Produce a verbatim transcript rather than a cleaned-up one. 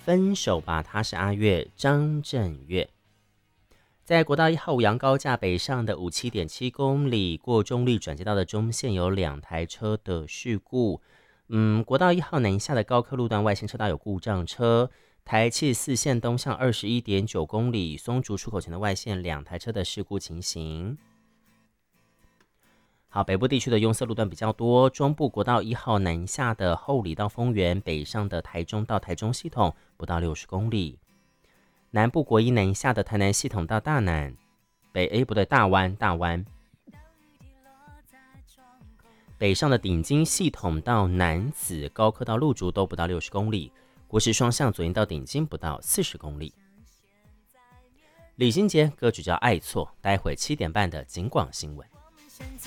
分手吧，他是阿月，张震岳。在国道一号五杨高架北上的五七点七公里，过中立转接道的中线有两台车的事故。嗯，国道一号南下的高科路段外线车道有故障车，台七四线东向二十一点九公里，松竹出口前的外线两台车的事故情形。好，北部地区的拥塞路段比较多，中部国道一号南下的后里到丰原，北上的台中到台中系统不到六十公里。南部国一南下的台南系统到大南，北 A 不对，大湾大湾，北上的顶金系统到南子，高科到鹿竹都不到六十公里，国十双向左营到顶金不到四十公里。李心洁歌曲叫《爱错》，待会七点半的警广新闻。